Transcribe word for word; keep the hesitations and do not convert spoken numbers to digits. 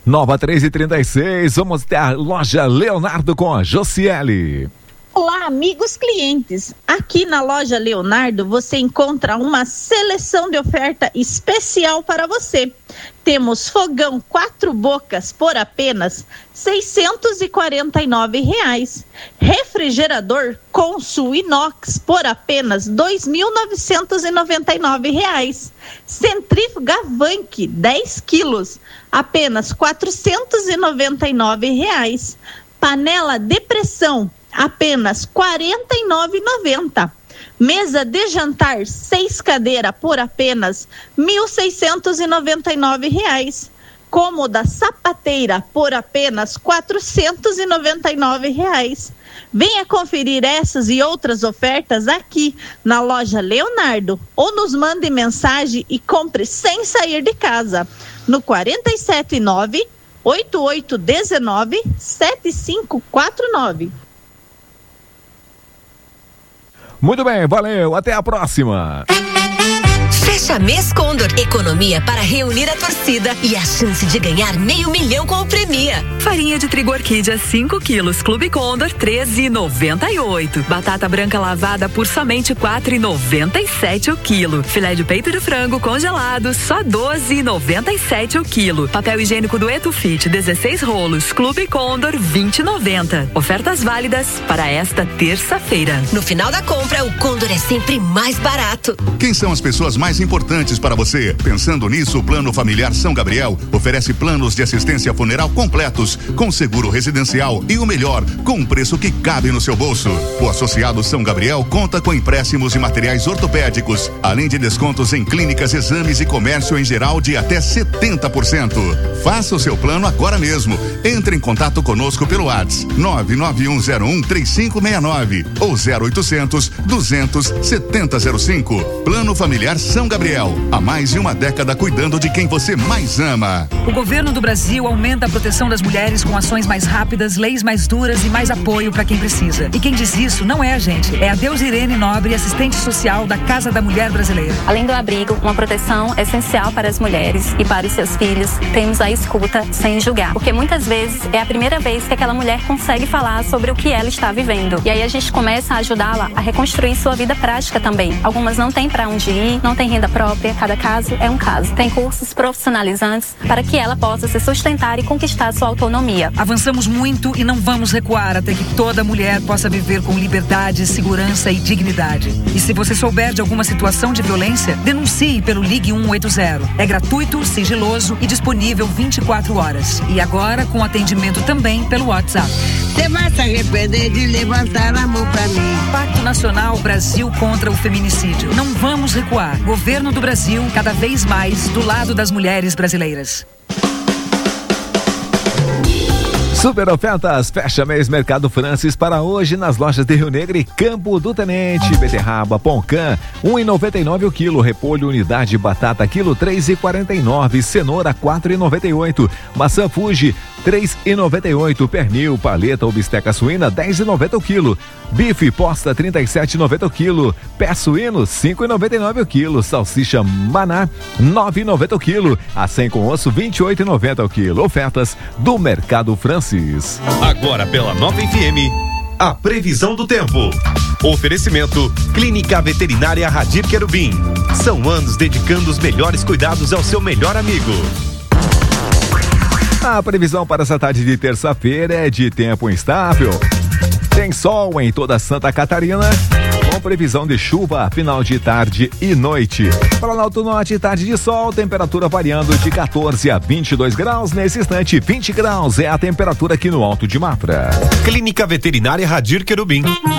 Nova três e trinta e seis, vamos ter a loja Leonardo com a Josiele. Olá, amigos clientes. Aqui na loja Leonardo você encontra uma seleção de oferta especial para você. Temos fogão quatro bocas por apenas seiscentos e quarenta e nove reais. Refrigerador Consul Inox por apenas dois mil novecentos e noventa e nove reais. Centrífuga Vank dez quilos, apenas quatrocentos e noventa e nove reais. Panela de pressão, apenas quarenta e nove reais e noventa centavos. Mesa de jantar seis cadeira por apenas mil seiscentos e noventa e nove reais. Cômoda sapateira por apenas quatrocentos e noventa e nove reais. Venha conferir essas e outras ofertas aqui na loja Leonardo ou nos mande mensagem e compre sem sair de casa no quarenta e sete nove, oito oito um nove, sete cinco quatro nove. Muito bem, valeu, até a próxima. Fecha mês Condor, economia para reunir a torcida e a chance de ganhar meio milhão com o Premia. Farinha de trigo orquídea cinco quilos, Clube Condor treze reais e noventa e oito. Batata branca lavada por somente quatro reais e noventa e sete o quilo. Filé de peito de frango congelado só doze reais e noventa e sete o quilo. Papel higiênico do Etufit dezesseis rolos, Clube Condor vinte reais e noventa. Ofertas válidas para esta terça-feira. No final da compra, o Condor é sempre mais barato. Quem são as pessoas mais importantes para você? Pensando nisso, o Plano Familiar São Gabriel oferece planos de assistência funeral completos, com seguro residencial e o melhor, com um preço que cabe no seu bolso. O associado São Gabriel conta com empréstimos de materiais ortopédicos, além de descontos em clínicas, exames e comércio em geral de até setenta por cento. Faça o seu plano agora mesmo. Entre em contato conosco pelo WhatsApp nove nove um zero um três cinco seis nove ou zero oitocentos, duzentos, setenta zero cinco. Plano Familiar São Gabriel, há mais de uma década cuidando de quem você mais ama. O governo do Brasil aumenta a proteção das mulheres com ações mais rápidas, leis mais duras e mais apoio para quem precisa. E quem diz isso não é a gente, é a Deusirene Nobre, assistente social da Casa da Mulher Brasileira. Além do abrigo, uma proteção essencial para as mulheres e para os seus filhos, temos a escuta sem julgar. Porque muitas vezes é a primeira vez que aquela mulher consegue falar sobre o que ela está vivendo. E aí a gente começa a ajudá-la a reconstruir sua vida prática também. Algumas não têm para onde ir, não têm renda própria, cada caso é um caso. Tem cursos profissionalizantes para que ela possa se sustentar e conquistar sua autonomia. Avançamos muito e não vamos recuar até que toda mulher possa viver com liberdade, segurança e dignidade. E se você souber de alguma situação de violência, denuncie pelo Ligue um oito zero. É gratuito, sigiloso e disponível vinte e quatro horas. E agora com atendimento também pelo WhatsApp. Você vai se arrepender de levantar a mão pra mim. Pacto Nacional Brasil contra o Feminicídio. Não vamos recuar. Governo do Brasil, cada vez mais do lado das mulheres brasileiras. Super ofertas, fecha mês Mercado Francis para hoje nas lojas de Rio Negro e Campo do Tenente. Beterraba Poncã, um real e noventa e nove o quilo. Repolho unidade batata quilo, três reais e quarenta e nove. Cenoura, quatro reais e noventa e oito. Maçã Fuji, três reais e noventa e oito. Pernil, paleta ou bisteca suína, dez reais e noventa o quilo. Bife posta, trinta e sete reais e noventa o quilo. Pé suíno, cinco reais e noventa e nove o quilo. Salsicha Maná, nove reais e noventa o quilo. Acém com osso, vinte e oito reais e noventa o quilo. Ofertas do Mercado Francis. Agora pela Nova F M, a previsão do tempo. Oferecimento Clínica Veterinária Radir Querubim. São anos dedicando os melhores cuidados ao seu melhor amigo. A previsão para essa tarde de terça-feira é de tempo instável. Tem sol em toda Santa Catarina, com previsão de chuva final de tarde e noite. Planalto Norte, tarde de sol, temperatura variando de quatorze a vinte e dois graus. Nesse instante, vinte graus é a temperatura aqui no Alto de Mafra. Clínica Veterinária Radir Querubim.